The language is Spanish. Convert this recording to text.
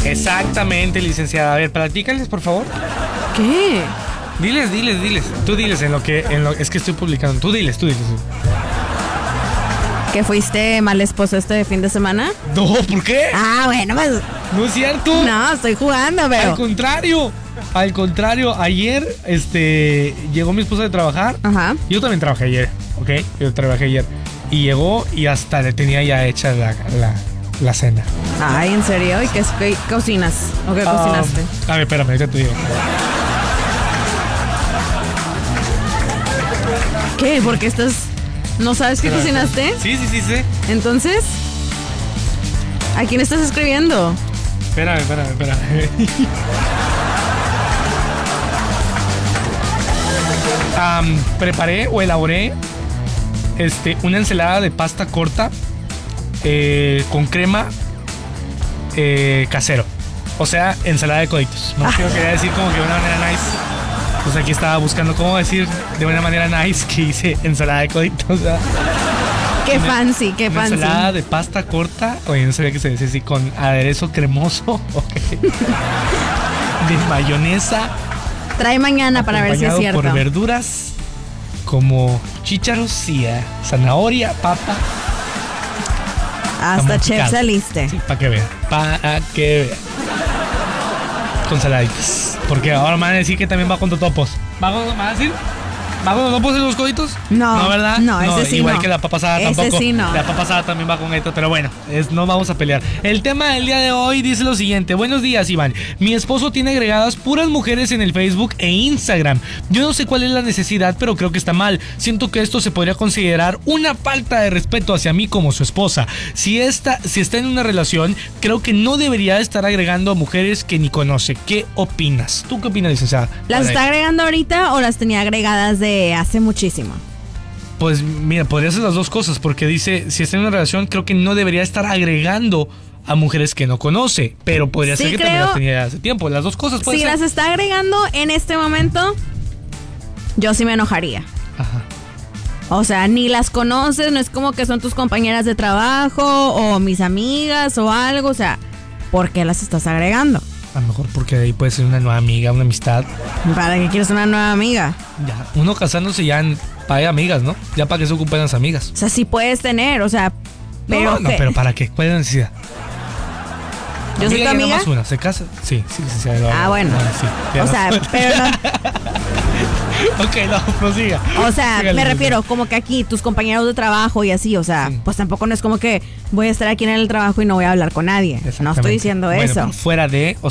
Exactamente, licenciada. A ver, platícales, por favor. ¿Qué? Diles. Tú diles es que estoy publicando. Tú diles. ¿Que fuiste mal esposo este fin de semana? No, ¿por qué? Bueno, pues... No es cierto. No, estoy jugando, pero... Al contrario, ayer, llegó mi esposa de trabajar. Ajá. Yo también trabajé ayer, ¿ok? Yo trabajé ayer. Y llegó y hasta le tenía ya hecha la cena. Ay, ¿en serio? ¿Y qué cocinas? ¿O qué cocinaste? A ver, espérame, ahorita te digo. ¿Qué? ¿Por qué estás...? ¿No sabes qué cocinaste? Sí. Entonces, ¿a quién estás escribiendo? Espérame. Preparé o elaboré una ensalada de pasta corta con crema casero. O sea, ensalada de coditos. No quería decir como que de una manera nice. Pues aquí estaba buscando cómo decir de una manera nice que hice ensalada de coditos. O sea, Qué fancy. ensalada de pasta corta. Oye, no sabía que se decía así, con aderezo cremoso. Okay. De mayonesa. Trae mañana para ver si es cierto. Por verduras como chícharos y zanahoria, papa. Hasta chef saliste. Sí, para que vean. Con saladitas. Porque ahora me van a decir que también va con totopos. ¿Me van a decir? ¿Va con totopos en los coditos? No, ¿verdad? No, ese sí igual no. Que la papa asada ese tampoco. Sí no. La papa asada también va con esto, pero bueno, no vamos a pelear. El tema del día de hoy dice lo siguiente. Buenos días, Iván. Mi esposo tiene agregadas puras mujeres en el Facebook e Instagram. Yo no sé cuál es la necesidad, pero creo que está mal. Siento que esto se podría considerar una falta de respeto hacia mí como su esposa. Si está en una relación, creo que no debería estar agregando a mujeres que ni conoce. ¿Qué opinas? ¿Tú qué opinas, licenciada? ¿Las está agregando ahorita o las tenía agregadas de hace muchísimo? Pues mira, podría ser las dos cosas, porque dice, si está en una relación, creo que no debería estar agregando a mujeres que no conoce, pero podría ser que también las tenía hace tiempo. Las dos cosas pueden ser. Si las está agregando en este momento, yo sí me enojaría. Ajá. O sea, ni las conoces, no es como que son tus compañeras de trabajo o mis amigas o algo, o sea, ¿por qué las estás agregando? A lo mejor porque ahí puede ser una nueva amiga, una amistad. ¿Para qué quieres una nueva amiga? Ya, uno casándose ya para amigas, ¿no? Ya para que se ocupen las amigas. O sea, sí puedes tener, o sea, pero... No, pero ¿para qué? ¿Cuál es la necesidad? ¿Yo soy tu amiga? Más una, ¿se casa? Sí. Bueno. Sí, o sea, pero no... Ok, no, prosiga. O sea, me refiero como que aquí tus compañeros de trabajo y así, o sea, pues tampoco no es como que voy a estar aquí en el trabajo y no voy a hablar con nadie. No estoy diciendo eso. Fuera de, o sea,